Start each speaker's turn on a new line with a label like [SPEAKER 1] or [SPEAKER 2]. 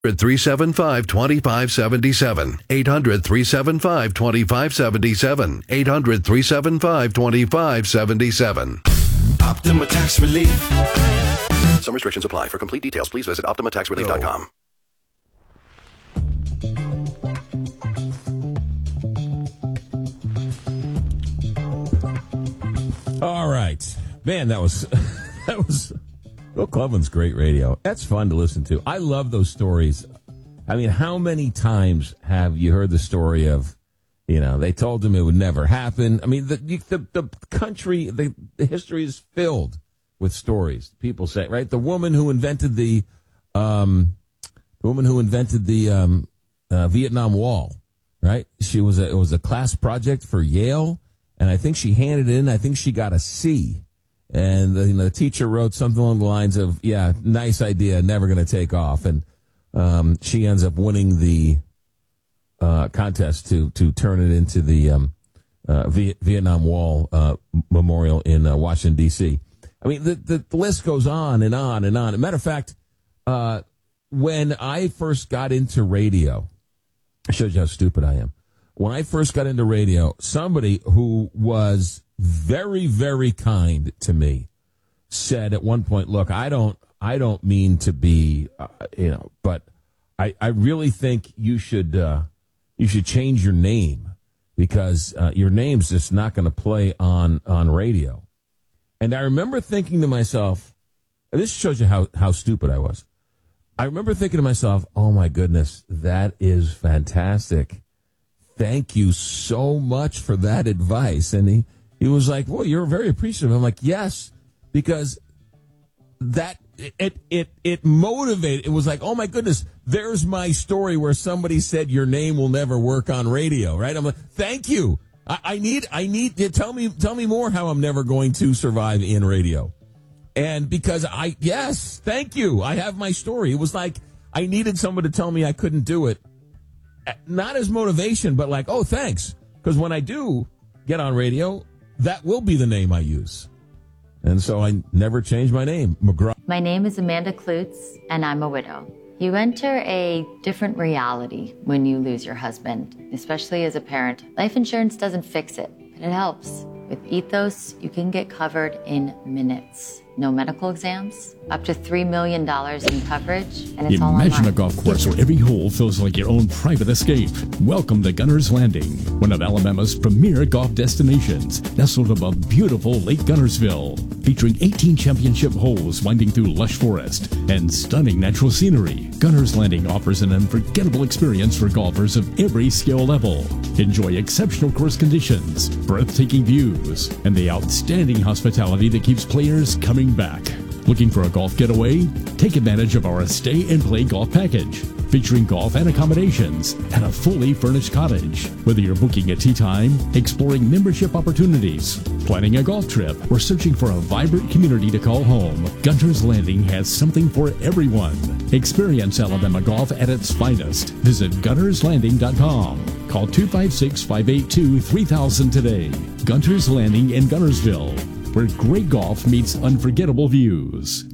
[SPEAKER 1] 800-375-2577. 800-375-2577. 800-375-2577.
[SPEAKER 2] Optima Tax Relief.
[SPEAKER 1] Some restrictions apply. For complete details, please visit OptimaTaxRelief.com.
[SPEAKER 3] All right. Man, that was Bill Cleveland's great radio. That's fun to listen to. I love those stories. I mean, how many times have you heard the story of, they told him it would never happen? I mean, the country, the history is filled with stories. People say, right? The woman who invented the Vietnam Wall, right? It was a class project for Yale, and I think she handed it in. I think she got a C. And the teacher wrote something along the lines of, "Yeah, nice idea, never going to take off." And she ends up winning the contest to turn it into the Vietnam Wall Memorial in Washington D.C. I mean, the list goes on and on and on. As a matter of fact, when I first got into radio, it shows you how stupid I am. When I first got into radio, somebody who was very, very kind to me said at one point, "Look, I don't mean to be, but I really think you should change your name because your name's just not going to play on radio." And I remember thinking to myself, and this shows you how stupid I was. I remember thinking to myself, "Oh my goodness, that is fantastic. Thank you so much for that advice." And he was like, "Well, you're very appreciative." I'm like, "Yes," because that it motivated. It was like, "Oh my goodness, there's my story where somebody said your name will never work on radio," right? I'm like, "Thank you. I need to tell me more how I'm never going to survive in radio." And because yes, thank you. I have my story. It was like I needed someone to tell me I couldn't do it. Not as motivation, but like, "Oh, thanks." Because when I do get on radio, that will be the name I use. And so I never changed my name. McGraw.
[SPEAKER 4] My name is Amanda Klutz, and I'm a widow. You enter a different reality when you lose your husband, especially as a parent. Life insurance doesn't fix it, but it helps. With Ethos, you can get covered in minutes. No medical exams, up to $3 million in coverage, and it's all online.
[SPEAKER 5] Imagine a golf course where every hole feels like your own private escape. Welcome to Gunner's Landing, one of Alabama's premier golf destinations, nestled above beautiful Lake Gunnersville, featuring 18 championship holes winding through lush forest and stunning natural scenery. Gunner's Landing offers an unforgettable experience for golfers of every skill level. Enjoy exceptional course conditions, breathtaking views, and the outstanding hospitality that keeps players coming back. Looking for a golf getaway? Take advantage of our Stay and Play Golf Package, featuring golf and accommodations and a fully furnished cottage. Whether you're booking a tee time, exploring membership opportunities, planning a golf trip, or searching for a vibrant community to call home, Gunner's Landing has something for everyone. Experience Alabama golf at its finest. Visit GunnersLanding.com. Call 256-582-3000 today. Gunner's Landing in Gunnersville, where great golf meets unforgettable views.